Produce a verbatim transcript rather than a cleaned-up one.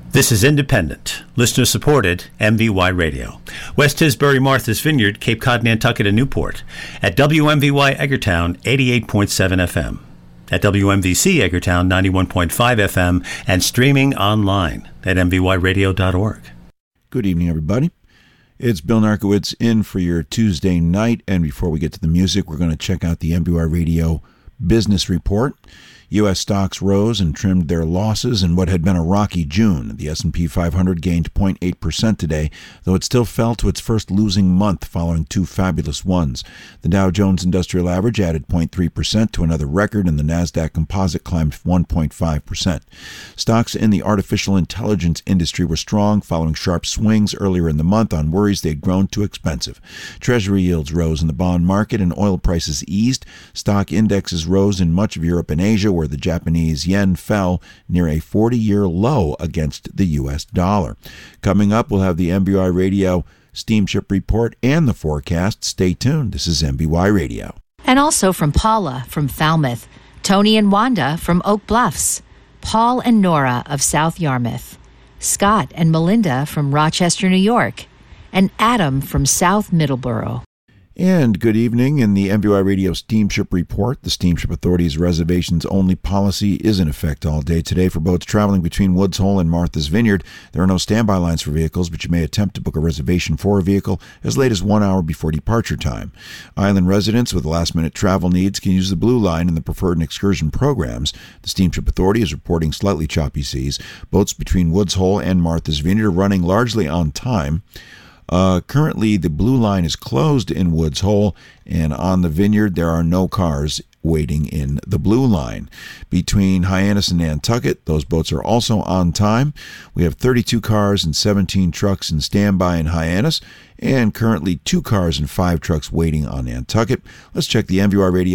This is independent, listener-supported M V Y Radio. West Tisbury, Martha's Vineyard, Cape Cod, Nantucket, and Newport. At W M V Y Edgartown, eighty-eight point seven F M. At W M V C Edgartown, ninety-one point five F M. And streaming online at m v y radio dot org. Good evening, everybody. It's Bill Narkowitz in for your Tuesday night. And before we get to the music, we're going to check out the M V Y Radio Business Report. U S stocks rose and trimmed their losses in what had been a rocky June. The S and P five hundred gained zero point eight percent today, though it still fell to its first losing month following two fabulous ones. The Dow Jones Industrial Average added zero point three percent to another record, and the Nasdaq Composite climbed one point five percent. Stocks in the artificial intelligence industry were strong following sharp swings earlier in the month on worries they'd grown too expensive. Treasury yields rose in the bond market and oil prices eased. Stock indexes rose in much of Europe and Asia, where the Japanese yen fell near a forty-year low against the U S dollar. Coming up, we'll have the M V Y Radio Steamship Report and the forecast. Stay tuned. This is M V Y Radio. And also from Paula from Falmouth, Tony and Wanda from Oak Bluffs, Paul and Nora of South Yarmouth, Scott and Melinda from Rochester, New York, and Adam from South Middleborough. And good evening. In the M V Y Radio Steamship Report, the Steamship Authority's reservations-only policy is in effect all day today for boats traveling between Woods Hole and Martha's Vineyard. There are no standby lines for vehicles, but you may attempt to book a reservation for a vehicle as late as one hour before departure time. Island residents with last-minute travel needs can use the Blue Line in the preferred and excursion programs. The Steamship Authority is reporting slightly choppy seas. Boats between Woods Hole and Martha's Vineyard are running largely on time. Uh, currently, the Blue Line is closed in Woods Hole, and on the Vineyard, there are no cars waiting in the Blue Line. Between Hyannis and Nantucket, those boats are also on time. We have thirty-two cars and seventeen trucks in standby in Hyannis, and currently two cars and five trucks waiting on Nantucket. Let's check the M V R Radio